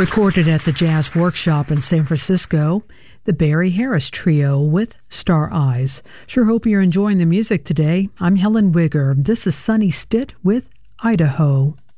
Recorded at the Jazz Workshop in San Francisco, the Barry Harris Trio with Star Eyes. Sure hope you're enjoying the music today. I'm Helen Wigger. This is Sonny Stitt with Idaho.